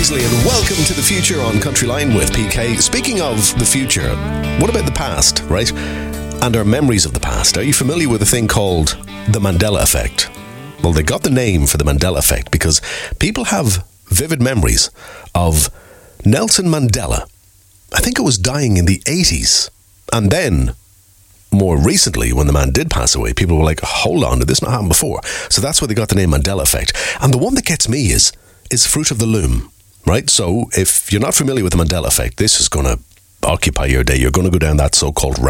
Paisley, and welcome to the future on Country Line with PK. Speaking of the future, what about the past, right? And our memories of the past. Are you familiar with a thing called the Mandela Effect? Well, they got the name for the Mandela Effect because people have vivid memories of Nelson Mandela. I think it was dying in the 80s. And then, more recently, when the man did pass away, people were like, hold on, did this not happen before? So that's where they got the name Mandela Effect. And the one that gets me is Fruit of the Loom, right? So if you're not familiar with the Mandela Effect, this is going to occupy your day. You're going to go down that so-called